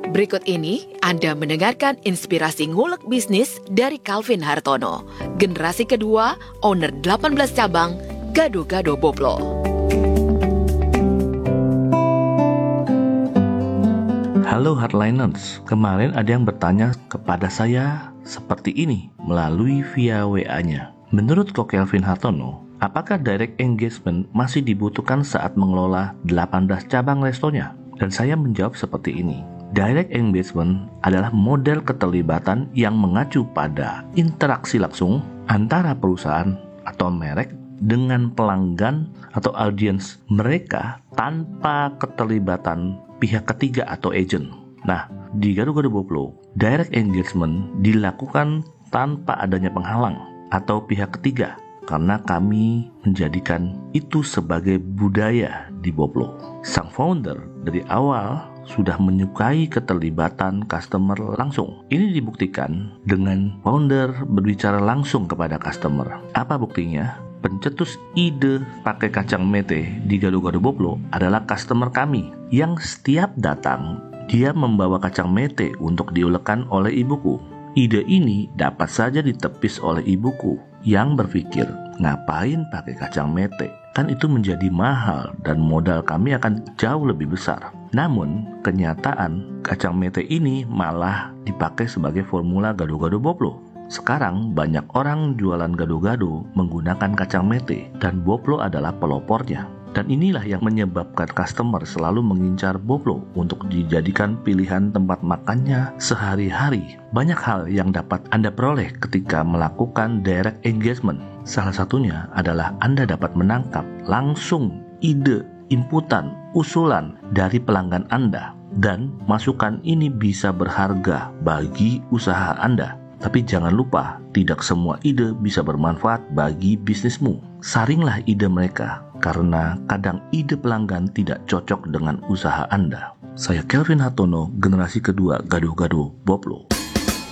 Berikut ini Anda mendengarkan inspirasi ngulek bisnis dari Calvin Hartono, generasi kedua, owner 18 cabang, Gado-Gado Boplo. Halo Hardliners, kemarin ada yang bertanya kepada saya seperti ini melalui via WA-nya. Menurut Ko Calvin Hartono, apakah direct engagement masih dibutuhkan saat mengelola 18 cabang restonya? Dan saya menjawab seperti ini. Direct engagement adalah model keterlibatan yang mengacu pada interaksi langsung antara perusahaan atau merek dengan pelanggan atau audiens mereka tanpa keterlibatan pihak ketiga atau agent. Nah, di Gado-Gado Boplo, direct engagement dilakukan tanpa adanya penghalang atau pihak ketiga karena kami menjadikan itu sebagai budaya di Boplo. Sang founder dari awal sudah menyukai keterlibatan customer langsung. Ini dibuktikan dengan founder berbicara langsung kepada customer. Apa buktinya? Pencetus ide pakai kacang mete di Gado-Gado Boplo adalah customer kami yang setiap datang dia membawa kacang mete untuk diulekkan oleh ibuku. Ide ini dapat saja ditepis oleh ibuku yang berpikir, ngapain pakai kacang mete? Kan itu menjadi mahal dan modal kami akan jauh lebih besar. Namun, kenyataan kacang mete ini malah dipakai sebagai formula Gado-Gado Boplo. Sekarang banyak orang jualan gado-gado menggunakan kacang mete dan Boplo adalah pelopornya. Dan inilah yang menyebabkan customer selalu mengincar Boplo untuk dijadikan pilihan tempat makannya sehari-hari. Banyak hal yang dapat Anda peroleh ketika melakukan direct engagement. Salah satunya adalah Anda dapat menangkap langsung ide, inputan, usulan dari pelanggan Anda. Dan masukan ini bisa berharga bagi usaha Anda. Tapi jangan lupa, tidak semua ide bisa bermanfaat bagi bisnismu. Saringlah ide mereka, karena kadang ide pelanggan tidak cocok dengan usaha Anda. Saya Calvin Hartono, generasi kedua Gado-Gado Boplo.